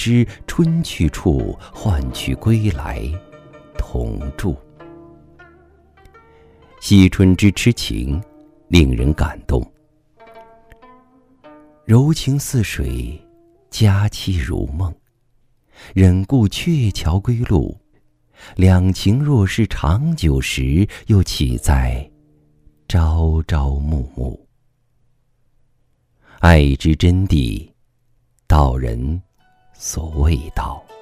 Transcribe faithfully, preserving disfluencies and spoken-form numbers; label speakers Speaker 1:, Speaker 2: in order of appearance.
Speaker 1: 知春去处，换取归来，同住。惜春之痴情，令人感动。柔情似水，佳期如梦。忍顾鹊桥归路，两情若是长久时，又岂在朝朝暮暮。爱之真谛，道人所未道。